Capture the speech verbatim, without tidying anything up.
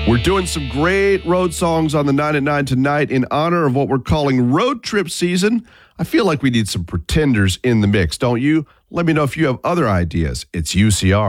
We're doing some great road songs on the nine at nine tonight in honor of what we're calling road trip season. I feel like we need some pretenders in the mix, don't you? Let me know if you have other ideas. It's U C R.